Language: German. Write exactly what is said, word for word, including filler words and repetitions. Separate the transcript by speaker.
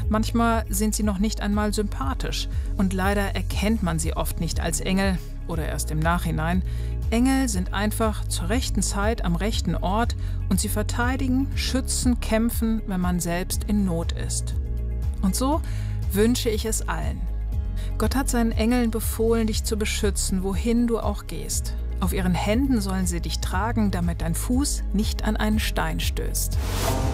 Speaker 1: Manchmal sind sie noch nicht einmal sympathisch und leider erkennt man sie oft nicht als Engel oder erst im Nachhinein. Engel sind einfach zur rechten Zeit am rechten Ort und sie verteidigen, schützen, kämpfen, wenn man selbst in Not ist. Und so wünsche ich es allen. Gott hat seinen Engeln befohlen, dich zu beschützen, wohin du auch gehst. Auf ihren Händen sollen sie dich tragen, damit dein Fuß nicht an einen Stein stößt.